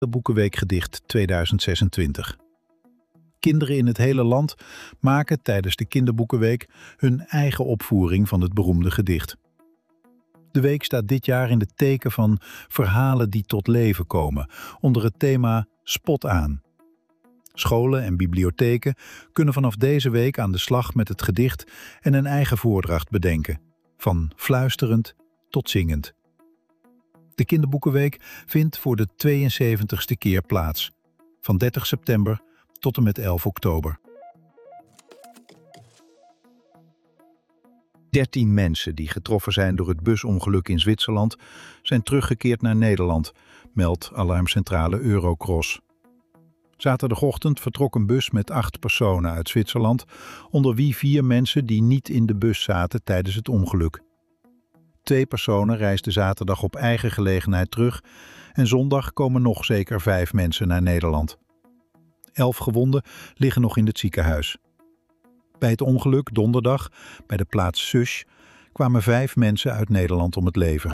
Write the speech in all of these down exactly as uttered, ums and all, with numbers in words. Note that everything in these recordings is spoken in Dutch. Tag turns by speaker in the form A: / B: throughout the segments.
A: Boekenweekgedicht tweeduizend zesentwintig. Kinderen in het hele land maken tijdens de Kinderboekenweek hun eigen opvoering van het beroemde gedicht. De week staat dit jaar in het teken van verhalen die tot leven komen, onder het thema Spot aan. Scholen en bibliotheken kunnen vanaf deze week aan de slag met het gedicht en een eigen voordracht bedenken, van fluisterend tot zingend. De Kinderboekenweek vindt voor de tweeënzeventigste keer plaats, van dertig september tot en met elf oktober. dertien mensen die getroffen zijn door het busongeluk in Zwitserland zijn teruggekeerd naar Nederland, meldt alarmcentrale Eurocross. Zaterdagochtend vertrok een bus met acht personen uit Zwitserland, onder wie vier mensen die niet in de bus zaten tijdens het ongeluk. Twee personen reisden zaterdag op eigen gelegenheid terug en zondag komen nog zeker vijf mensen naar Nederland. Elf gewonden liggen nog in het ziekenhuis. Bij het ongeluk donderdag, bij de plaats Sush, kwamen vijf mensen uit Nederland om het leven.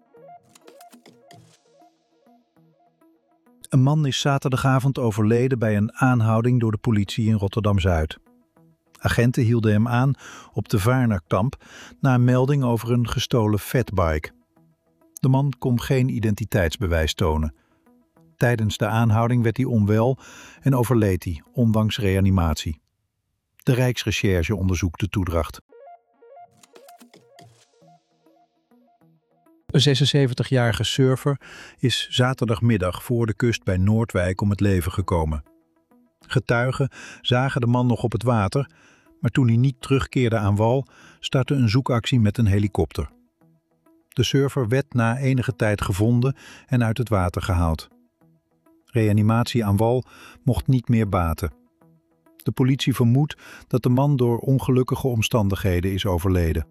A: Een man is zaterdagavond overleden bij een aanhouding door de politie in Rotterdam-Zuid. Agenten hielden hem aan op de Vaarnerkamp na een melding over een gestolen fatbike. De man kon geen identiteitsbewijs tonen. Tijdens de aanhouding werd hij onwel en overleed hij, ondanks reanimatie. De Rijksrecherche onderzoekt de toedracht. Een zesenzeventigjarige surfer is zaterdagmiddag voor de kust bij Noordwijk om het leven gekomen. Getuigen zagen de man nog op het water, maar toen hij niet terugkeerde aan wal, startte een zoekactie met een helikopter. De surfer werd na enige tijd gevonden en uit het water gehaald. Reanimatie aan wal mocht niet meer baten. De politie vermoedt dat de man door ongelukkige omstandigheden is overleden.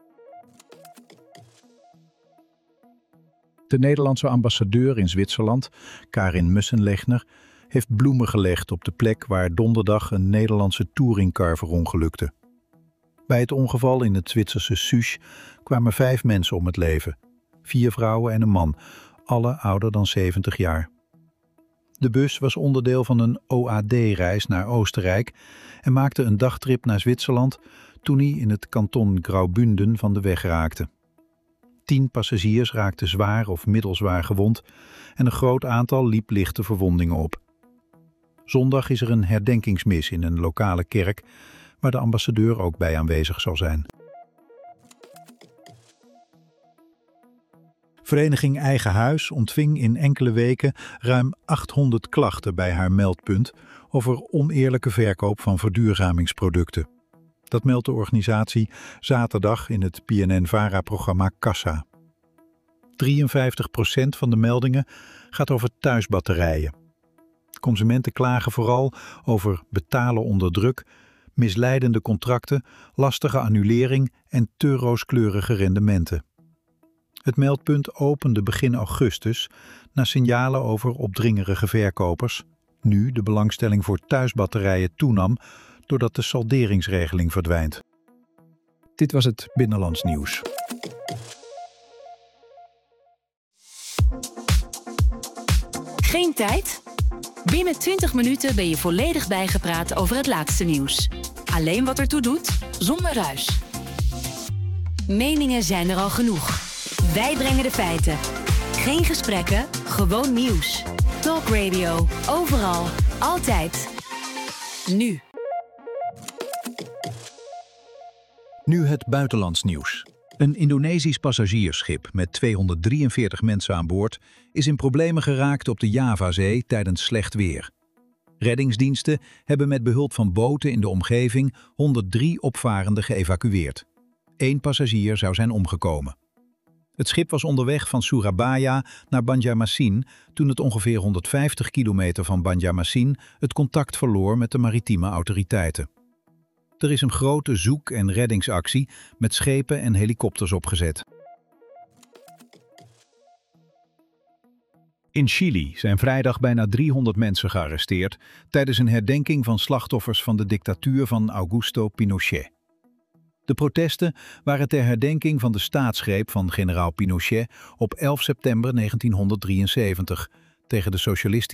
A: De Nederlandse ambassadeur in Zwitserland, Karin Mussenlechner, heeft bloemen gelegd op de plek waar donderdag een Nederlandse touringcar verongelukte. Bij het ongeval in het Zwitserse Sush kwamen vijf mensen om het leven. Vier vrouwen en een man, alle ouder dan zeventig jaar. De bus was onderdeel van een O A D-reis naar Oostenrijk en maakte een dagtrip naar Zwitserland toen hij in het kanton Graubünden van de weg raakte. Tien passagiers raakten zwaar of middelzwaar gewond en een groot aantal liep lichte verwondingen op. Zondag is er een herdenkingsmis in een lokale kerk, waar de ambassadeur ook bij aanwezig zal zijn. Vereniging Eigen Huis ontving in enkele weken ruim achthonderd klachten bij haar meldpunt over oneerlijke verkoop van verduurzamingsproducten. Dat meldt de organisatie zaterdag in het P N N-Vara-programma Kassa. drieënvijftig procent van de meldingen gaat over thuisbatterijen. Consumenten klagen vooral over betalen onder druk, misleidende contracten, lastige annulering en te rooskleurige rendementen. Het meldpunt opende begin augustus na signalen over opdringerige verkopers. Nu de belangstelling voor thuisbatterijen toenam doordat de salderingsregeling verdwijnt. Dit was het Binnenlands Nieuws.
B: Geen tijd? Binnen twintig minuten ben je volledig bijgepraat over het laatste nieuws. Alleen wat ertoe doet, zonder ruis. Meningen zijn er al genoeg. Wij brengen de feiten. Geen gesprekken, gewoon nieuws. Talk Radio, overal, altijd. Nu.
A: Nu het buitenlands nieuws. Een Indonesisch passagiersschip met tweehonderddrieënveertig mensen aan boord is in problemen geraakt op de Javazee tijdens slecht weer. Reddingsdiensten hebben met behulp van boten in de omgeving honderddrie opvarenden geëvacueerd. Eén passagier zou zijn omgekomen. Het schip was onderweg van Surabaya naar Banjarmasin toen het ongeveer honderdvijftig kilometer van Banjarmasin het contact verloor met de maritieme autoriteiten. Er is een grote zoek- en reddingsactie met schepen en helikopters opgezet. In Chili zijn vrijdag bijna driehonderd mensen gearresteerd tijdens een herdenking van slachtoffers van de dictatuur van Augusto Pinochet. De protesten waren ter herdenking van de staatsgreep van generaal Pinochet op elf september negentienhonderddrieënzeventig, tegen de socialistische